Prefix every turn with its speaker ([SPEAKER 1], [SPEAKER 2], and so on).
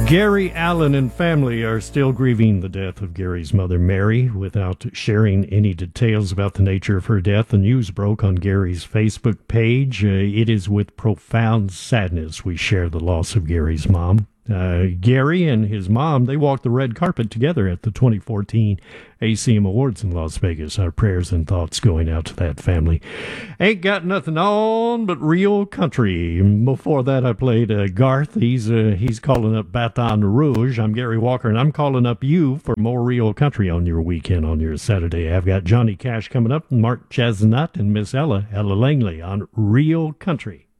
[SPEAKER 1] Gary Allen and family are still grieving the death of Gary's mother, Mary, without sharing any details about the nature of her death. The news broke on Gary's Facebook page. It is with profound sadness we share the loss of Gary's mom. Gary and his mom, they walked the red carpet together at the 2014 ACM Awards in Las Vegas. Our prayers and thoughts going out to that family. Ain't got nothing on but real country. Before that, I played Garth. He's calling up Baton Rouge. I'm Gary Walker, and I'm calling up you for more real country on your weekend, on your Saturday. I've got Johnny Cash coming up, Mark Chesnutt, and Miss Ella Langley on Real Country.